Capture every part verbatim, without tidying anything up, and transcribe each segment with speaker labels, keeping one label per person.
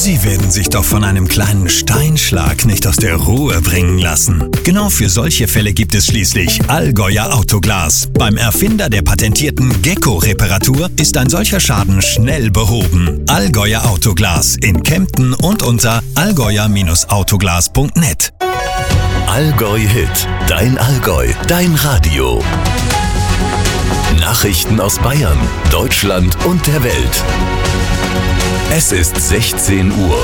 Speaker 1: Sie werden sich doch von einem kleinen Steinschlag nicht aus der Ruhe bringen lassen. Genau für solche Fälle gibt es schließlich Allgäuer Autoglas. Beim Erfinder der patentierten Gecko-Reparatur ist ein solcher Schaden schnell behoben. Allgäuer Autoglas in Kempten und unter allgäuer Autoglas punkt net.
Speaker 2: Allgäu Hit, dein Allgäu, dein Radio. Nachrichten aus Bayern, Deutschland und der Welt. Es ist sechzehn Uhr.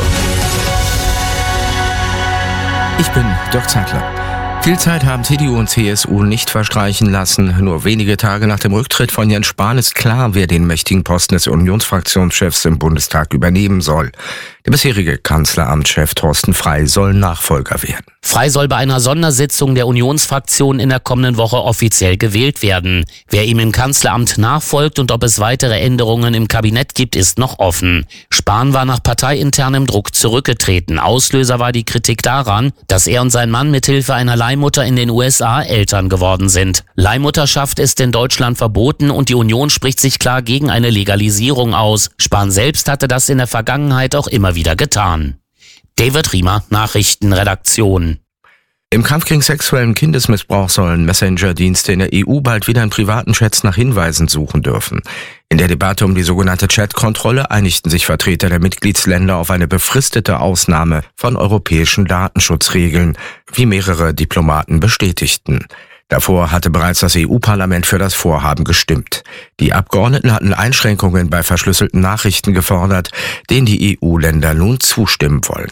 Speaker 3: Ich bin Dirk Zeitler. Viel Zeit haben C D U und C S U nicht verstreichen lassen. Nur wenige Tage nach dem Rücktritt von Jens Spahn ist klar, wer den mächtigen Posten des Unionsfraktionschefs im Bundestag übernehmen soll. Der bisherige Kanzleramtschef Thorsten Frey soll Nachfolger werden.
Speaker 4: Frey soll bei einer Sondersitzung der Unionsfraktion in der kommenden Woche offiziell gewählt werden. Wer ihm im Kanzleramt nachfolgt und ob es weitere Änderungen im Kabinett gibt, ist noch offen. Spahn war nach parteiinternem Druck zurückgetreten. Auslöser war die Kritik daran, dass er und sein Mann mithilfe einer Leihmutter in den U S A Eltern geworden sind. Leihmutterschaft ist in Deutschland verboten und die Union spricht sich klar gegen eine Legalisierung aus. Spahn selbst hatte das in der Vergangenheit auch immer wieder getan. David Riemer, Nachrichtenredaktion.
Speaker 3: Im Kampf gegen sexuellen Kindesmissbrauch sollen Messenger-Dienste in der E U bald wieder in privaten Chats nach Hinweisen suchen dürfen. In der Debatte um die sogenannte Chat-Kontrolle einigten sich Vertreter der Mitgliedsländer auf eine befristete Ausnahme von europäischen Datenschutzregeln, wie mehrere Diplomaten bestätigten. Davor hatte bereits das E U-Parlament für das Vorhaben gestimmt. Die Abgeordneten hatten Einschränkungen bei verschlüsselten Nachrichten gefordert, denen die E U-Länder nun zustimmen wollen.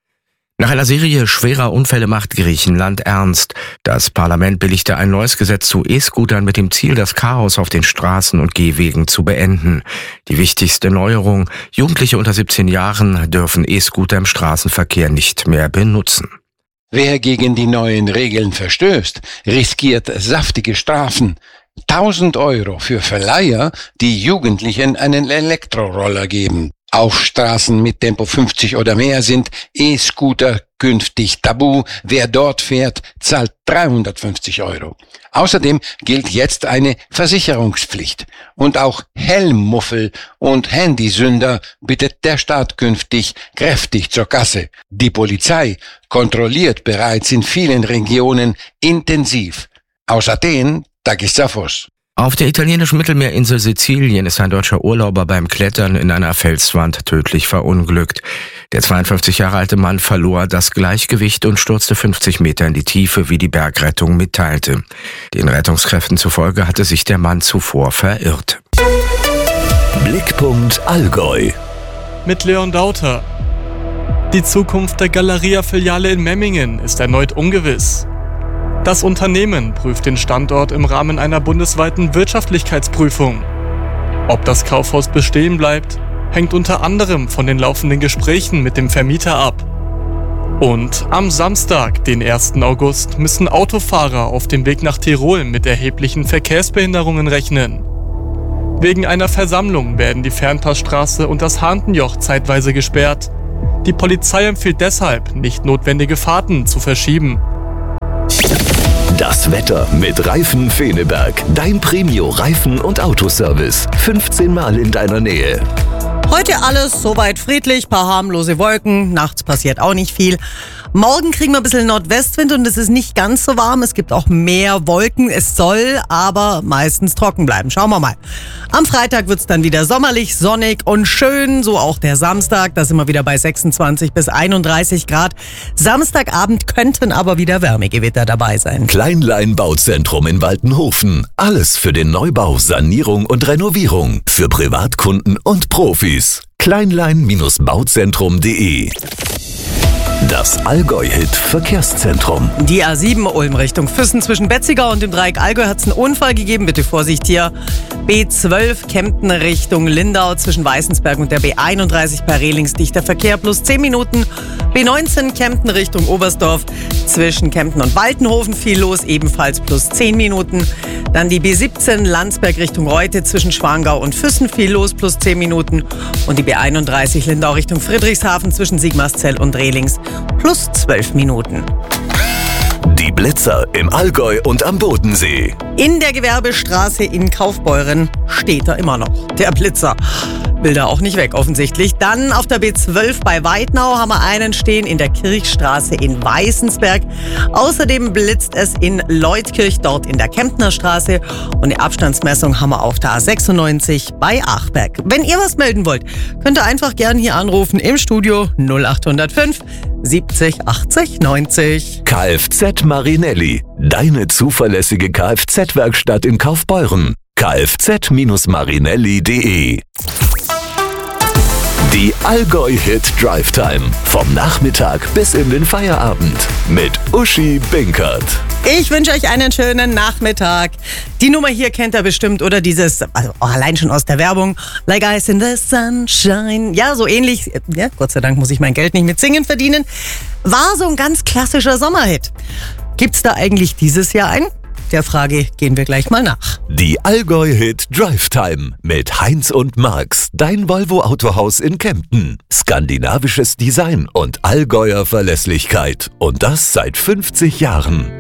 Speaker 3: Nach einer Serie schwerer Unfälle macht Griechenland ernst. Das Parlament billigte ein neues Gesetz zu E-Scootern mit dem Ziel, das Chaos auf den Straßen und Gehwegen zu beenden. Die wichtigste Neuerung: Jugendliche unter siebzehn Jahren dürfen E-Scooter im Straßenverkehr nicht mehr benutzen.
Speaker 5: Wer gegen die neuen Regeln verstößt, riskiert saftige Strafen. tausend Euro für Verleiher, die Jugendlichen einen Elektroroller geben. Auf Straßen mit Tempo fünfzig oder mehr sind E-Scooter künftig tabu. Wer dort fährt, zahlt dreihundertfünfzig Euro. Außerdem gilt jetzt eine Versicherungspflicht. Und auch Helmmuffel und Handysünder bittet der Staat künftig kräftig zur Kasse. Die Polizei kontrolliert bereits in vielen Regionen intensiv. Aus Athen, Takis Zaphos.
Speaker 3: Auf der italienischen Mittelmeerinsel Sizilien ist ein deutscher Urlauber beim Klettern in einer Felswand tödlich verunglückt. Der zweiundfünfzig Jahre alte Mann verlor das Gleichgewicht und stürzte fünfzig Meter in die Tiefe, wie die Bergrettung mitteilte. Den Rettungskräften zufolge hatte sich der Mann zuvor verirrt.
Speaker 2: Blickpunkt Allgäu.
Speaker 6: Mit Leon Dauter. Die Zukunft der Galeria-Filiale in Memmingen ist erneut ungewiss. Das Unternehmen prüft den Standort im Rahmen einer bundesweiten Wirtschaftlichkeitsprüfung. Ob das Kaufhaus bestehen bleibt, hängt unter anderem von den laufenden Gesprächen mit dem Vermieter ab. Und am Samstag, den ersten August, müssen Autofahrer auf dem Weg nach Tirol mit erheblichen Verkehrsbehinderungen rechnen. Wegen einer Versammlung werden die Fernpassstraße und das Hahntenjoch zeitweise gesperrt. Die Polizei empfiehlt deshalb, nicht notwendige Fahrten zu verschieben.
Speaker 2: Das Wetter mit Reifen Feneberg. Dein Premio-Reifen- und Autoservice. fünfzehn Mal in deiner Nähe.
Speaker 7: Heute alles soweit friedlich, paar harmlose Wolken, nachts passiert auch nicht viel. Morgen kriegen wir ein bisschen Nordwestwind und es ist nicht ganz so warm. Es gibt auch mehr Wolken. Es soll aber meistens trocken bleiben. Schauen wir mal. Am Freitag wird's dann wieder sommerlich, sonnig und schön. So auch der Samstag. Da sind wir wieder bei sechsundzwanzig bis einunddreißig Grad. Samstagabend könnten aber wieder Wärmegewitter dabei sein.
Speaker 2: Kleinlein Bauzentrum in Waltenhofen. Alles für den Neubau, Sanierung und Renovierung. Für Privatkunden und Profis. kleinlein Bauzentrum punkt de. Das Allgäu-Hit-Verkehrszentrum.
Speaker 7: Die A sieben Ulm Richtung Füssen zwischen Betzigau und dem Dreieck Allgäu hat es einen Unfall gegeben. Bitte Vorsicht hier. B zwölf Kempten Richtung Lindau zwischen Weißensberg und der B einunddreißig bei Rehlings dichter Verkehr plus zehn Minuten. B neunzehn Kempten Richtung Oberstdorf zwischen Kempten und Waltenhofen viel los, ebenfalls plus zehn Minuten. Dann die B siebzehn Landsberg Richtung Reute zwischen Schwangau und Füssen viel los, plus zehn Minuten. Und die B einunddreißig Lindau Richtung Friedrichshafen zwischen Sigmarszell und Rehlings plus zwölf Minuten.
Speaker 2: Die Blitzer im Allgäu und am Bodensee.
Speaker 7: In der Gewerbestraße in Kaufbeuren steht er immer noch, der Blitzer. will da auch nicht weg offensichtlich. Dann auf der B zwölf bei Weidnau haben wir einen stehen in der Kirchstraße in Weißensberg. Außerdem blitzt es in Leutkirch, dort in der Kemptner Straße. Und eine Abstandsmessung haben wir auf der A sechsundneunzig bei Achberg. Wenn ihr was melden wollt, könnt ihr einfach gern hier anrufen im Studio null acht null fünf siebzig achtzig neunzig.
Speaker 2: Kfz Marinelli, deine zuverlässige Kfz-Werkstatt in Kaufbeuren. kfz Marinelli punkt de. Die Allgäu-Hit Drive Time. Vom Nachmittag bis in den Feierabend. Mit Uschi Binkert.
Speaker 7: Ich wünsche euch einen schönen Nachmittag. Die Nummer hier kennt ihr bestimmt, oder dieses, also allein schon aus der Werbung, Like Ice in the Sunshine. Ja, so ähnlich, ja, Gott sei Dank muss ich mein Geld nicht mit Singen verdienen. War so ein ganz klassischer Sommerhit. Gibt's da eigentlich dieses Jahr einen? Der Frage gehen wir gleich mal nach.
Speaker 2: Die Allgäu-Hit Drive Time mit Heinz und Marx, dein Volvo-Autohaus in Kempten. Skandinavisches Design und Allgäuer Verlässlichkeit. Und das seit fünfzig Jahren.